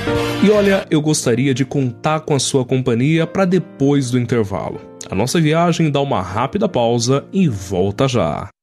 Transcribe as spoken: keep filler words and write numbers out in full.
E olha, eu gostaria de contar com a sua companhia para depois do intervalo. A nossa viagem dá uma rápida pausa e volta já.